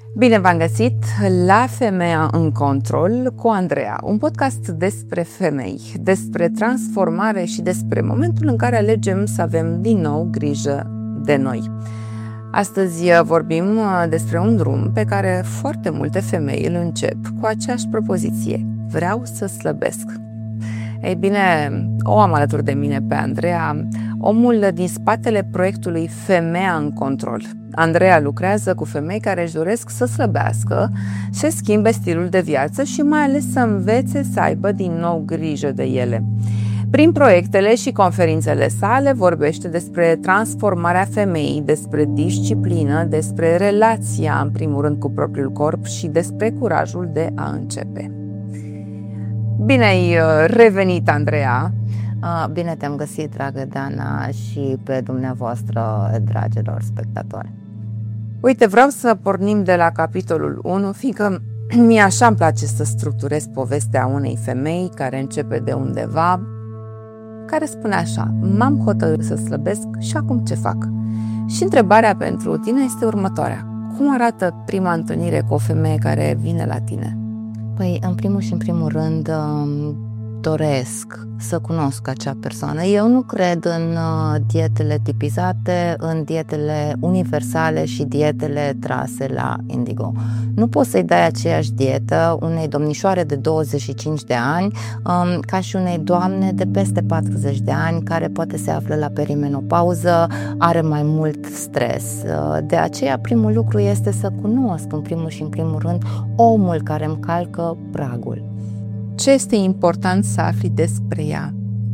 Bine v-am găsit la Femeia în Control cu Andreea, un podcast despre femei, despre transformare și despre momentul în care alegem să avem din nou grijă de noi. Astăzi vorbim despre un drum pe care foarte multe femei îl încep cu aceeași propoziție: vreau să slăbesc. Ei bine, o am alături de mine pe Andreea, omul din spatele proiectului Femeia în Control. Andreea lucrează cu femei care își doresc să slăbească, să schimbe stilul de viață și mai ales să învețe să aibă din nou grijă de ele. Prin proiectele și conferințele sale vorbește despre transformarea femeii, despre disciplină, despre relația, în primul rând, cu propriul corp și despre curajul de a începe. Bine ai revenit, Andreea! Bine te-am găsit, dragă Dana, și pe dumneavoastră, dragilor spectatori. Uite, vreau să pornim de la capitolul 1, fiindcă mie așa îmi place să structurez povestea unei femei care începe de undeva, care spune așa: m-am hotărât să slăbesc și acum ce fac? Și întrebarea pentru tine este următoarea: cum arată prima întâlnire cu o femeie care vine la tine? Păi, în primul și în primul rând, doresc să cunosc acea persoană. Eu nu cred în dietele tipizate, în dietele universale și dietele trase la indigo. Nu poți să-i dai aceeași dietă unei domnișoare de 25 de ani ca și unei doamne de peste 40 de ani care poate se află la perimenopauză, are mai mult stres. De aceea primul lucru este să cunosc în primul și în primul rând omul care îmi calcă pragul. Ce este important să afli despre ea?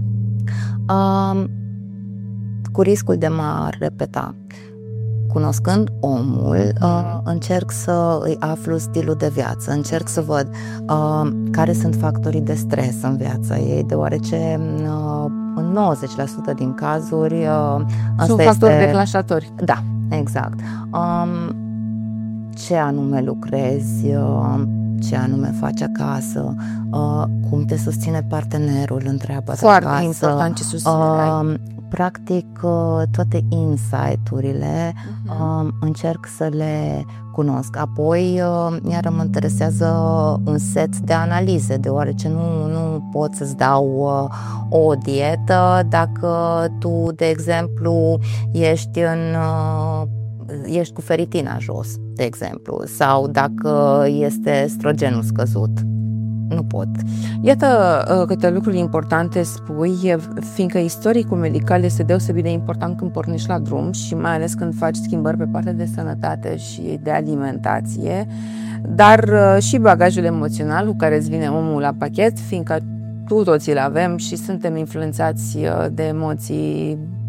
Cu riscul de a repeta. Cunoscând omul, încerc să îi aflu stilul de viață, încerc să văd care sunt factorii de stres în viața ei, deoarece în 90% din cazuri sunt factori declanșatori. Da, exact. Ce anume lucrezi, ce anume faci acasă, cum te susține partenerul în treaba de acasă. Foarte important ce susținere. Practic, toate insight-urile încerc să le cunosc. Apoi, iar mă interesează un set de analize, deoarece nu pot să-ți dau o dietă dacă tu, de exemplu, ești cu feritina jos, de exemplu, sau dacă este estrogenul scăzut. Nu pot. Iată câte lucruri importante spui, fiindcă istoricul medical este deosebit de important când pornești la drum și mai ales când faci schimbări pe partea de sănătate și de alimentație, dar și bagajul emoțional cu care îți vine omul la pachet, fiindcă toți îl avem și suntem influențați de emoții